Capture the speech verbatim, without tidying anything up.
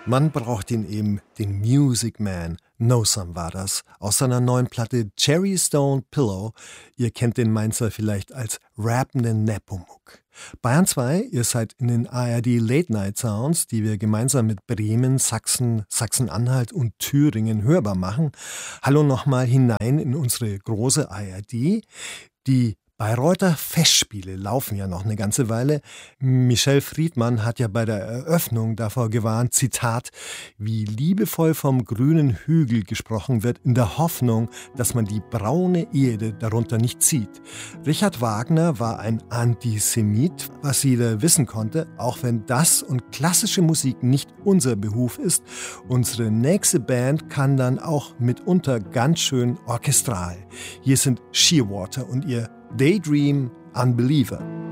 Man braucht ihn eben, den Music Man. No Some war das, aus seiner neuen Platte Cherry Stone Pillow. Ihr kennt den Mainzer vielleicht als rappenden Nepomuk. Bayern zwei, ihr seid in den A R D Late Night Sounds, die wir gemeinsam mit Bremen, Sachsen, Sachsen-Anhalt und Thüringen hörbar machen. Hallo nochmal hinein in unsere große A R D. Die Bayreuther Festspiele laufen ja noch eine ganze Weile. Michel Friedmann hat ja bei der Eröffnung davor gewarnt, Zitat, wie liebevoll vom grünen Hügel gesprochen wird, in der Hoffnung, dass man die braune Erde darunter nicht sieht. Richard Wagner war ein Antisemit, was jeder wissen konnte, auch wenn das und klassische Musik nicht unser Beruf ist. Unsere nächste Band kann dann auch mitunter ganz schön orchestral. Hier sind Shearwater und ihr Daydream Unbeliever.